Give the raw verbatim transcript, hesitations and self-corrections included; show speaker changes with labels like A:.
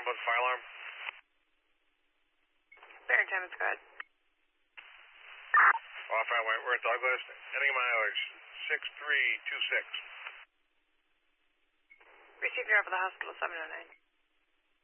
A: about the fire alarm?
B: Maritime, it's good.
A: Off I went. We're at Douglas. Heading mileage six three two six.
B: Receive your over the hospital seven oh nine.